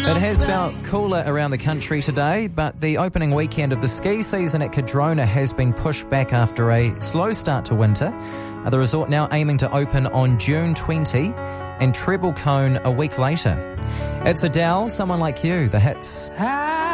It has felt cooler around the country today, but the opening weekend of the ski season at Cardrona has been pushed back after a slow start to winter. The resort now aiming to open on June 20 and Treble Cone a week later. It's Adele, Someone Like You, the hits.